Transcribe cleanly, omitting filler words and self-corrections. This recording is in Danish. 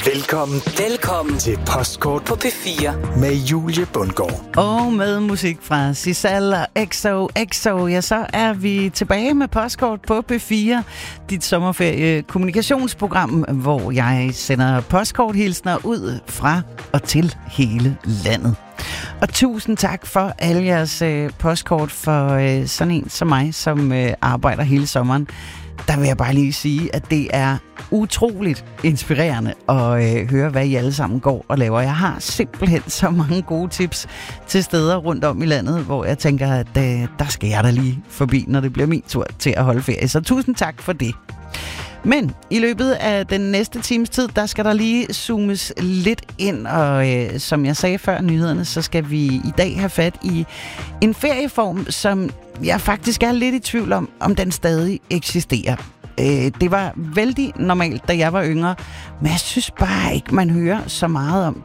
Velkommen til Postkort på P4 med Julie Bundgaard. Og med musik fra Sisal og XOXO, ja, så er vi tilbage med Postkort på P4, dit sommerferie kommunikationsprogram, hvor jeg sender postkorthilsner ud fra og til hele landet. Og tusind tak for alle jeres postkort for sådan en som mig, som arbejder hele sommeren. Der vil jeg bare lige sige, at det er utroligt inspirerende at høre, hvad I alle sammen går og laver. Jeg har simpelthen så mange gode tips til steder rundt om i landet, hvor jeg tænker, at der skal jeg da lige forbi, når det bliver min tur til at holde ferie. Så tusind tak for det. Men i løbet af den næste times tid, der skal der lige zoomes lidt ind, og som jeg sagde før nyhederne, så skal vi i dag have fat i en ferieform, som jeg faktisk er lidt i tvivl om den stadig eksisterer. Det var vældig normalt, da jeg var yngre, men jeg synes bare ikke, man hører så meget om